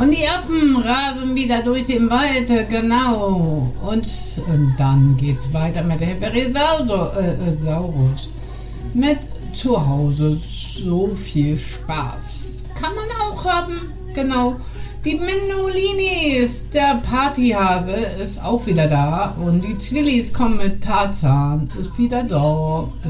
Und die Affen rasen wieder durch den Wald, genau. Und dann geht's weiter mit der Hepherisaurus. Mit zu Hause so viel Spaß. Kann man auch haben, genau. Die Mendolinis, der Partyhase, ist auch wieder da. Und die Zwillis kommen mit Tarzan, ist wieder da.